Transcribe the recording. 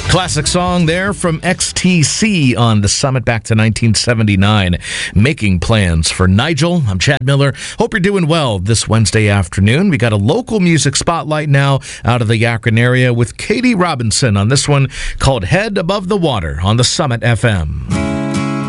Classic song there from XTC on the Summit back to 1979. Making plans for Nigel. I'm Chad Miller. Hope you're doing well this Wednesday afternoon. We got a local music spotlight now out of the Akron area with Katie Robinson on this one called Head Above the Water on the Summit FM.